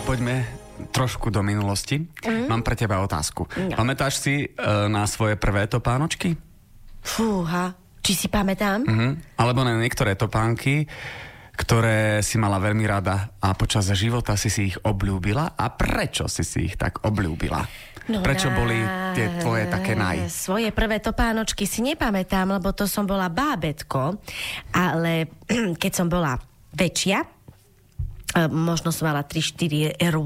poďme trošku do minulosti. Mám pre teba otázku. No. Pamätáš si na svoje prvé topánočky? Fúha, či si pamätám? Alebo na niektoré topánky, ktoré si mala veľmi rada a počas života si ich obľúbila? A prečo si ich tak obľúbila? No, prečo boli tie tvoje také Svoje prvé topánočky si nepamätám, lebo to som bola bábätko, ale keď som bola väčšia, možno som mala 3-4